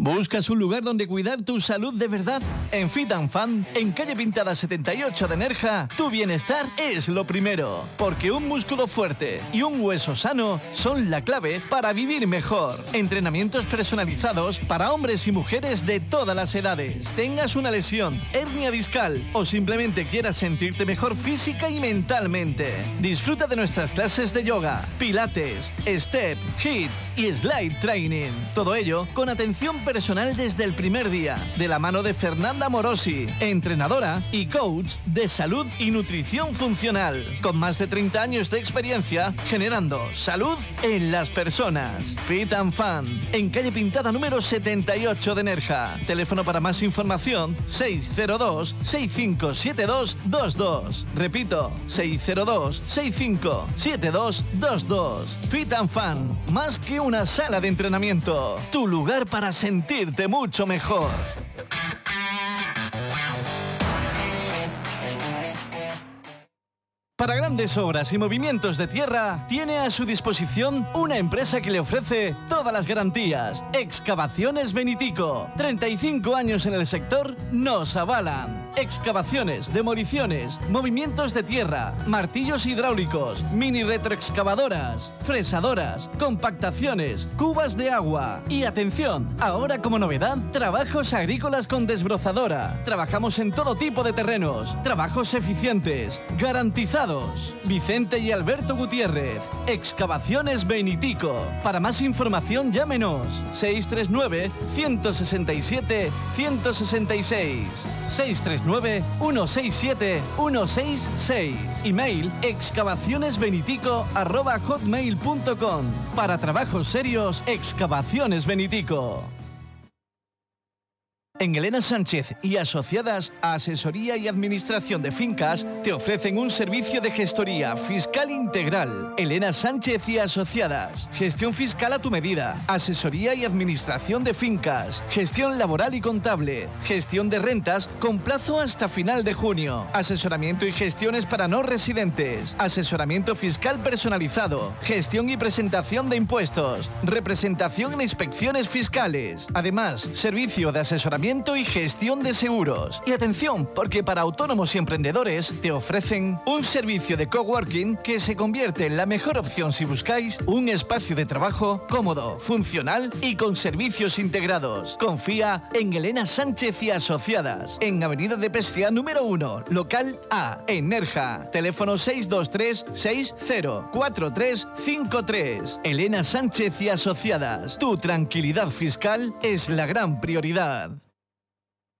¿Buscas un lugar donde cuidar tu salud de verdad? En Fit and Fun, en calle Pintada 78 de Nerja, tu bienestar es lo primero. Porque un músculo fuerte y un hueso sano son la clave para vivir mejor. Entrenamientos personalizados para hombres y mujeres de todas las edades. Tengas una lesión, hernia discal o simplemente quieras sentirte mejor física y mentalmente. Disfruta de nuestras clases de yoga, pilates, step, HIIT y slide training. Todo ello con atención personal desde el primer día, de la mano de Fernanda Morosi, entrenadora y coach de salud y nutrición funcional, con más de 30 años de experiencia generando salud en las personas. Fit and Fun, en calle Pintada número 78 de Nerja. Teléfono para más información 602-657222. Repito, 602-657222. Fit and Fun, más que una sala de entrenamiento, tu lugar para sentirte mucho mejor. Para grandes obras y movimientos de tierra, tiene a su disposición una empresa que le ofrece todas las garantías. Excavaciones Benitico. 35 años en el sector nos avalan. Excavaciones, demoliciones, movimientos de tierra, martillos hidráulicos, mini retroexcavadoras, fresadoras, compactaciones, cubas de agua. Y atención, ahora como novedad, trabajos agrícolas con desbrozadora. Trabajamos en todo tipo de terrenos, trabajos eficientes, garantizados. Vicente y Alberto Gutiérrez, Excavaciones Benitico. Para más información llámenos 639-167-166, 639-167-166. Email excavacionesbenitico@hotmail.com. Para trabajos serios, Excavaciones Benitico. En Elena Sánchez y Asociadas, Asesoría y Administración de Fincas, te ofrecen un servicio de gestoría fiscal integral. Elena Sánchez y Asociadas. Gestión fiscal a tu medida. Asesoría y Administración de Fincas. Gestión laboral y contable. Gestión de rentas con plazo hasta final de junio. Asesoramiento y gestiones para no residentes. Asesoramiento fiscal personalizado. Gestión y presentación de impuestos. Representación en inspecciones fiscales. Además, servicio de asesoramiento y gestión de seguros. Y atención, porque para autónomos y emprendedores te ofrecen un servicio de coworking que se convierte en la mejor opción si buscáis un espacio de trabajo cómodo, funcional y con servicios integrados. Confía en Elena Sánchez y Asociadas, en Avenida de Pescia número 1, local A, en Nerja. Teléfono 623-604353. Elena Sánchez y Asociadas. Tu tranquilidad fiscal es la gran prioridad.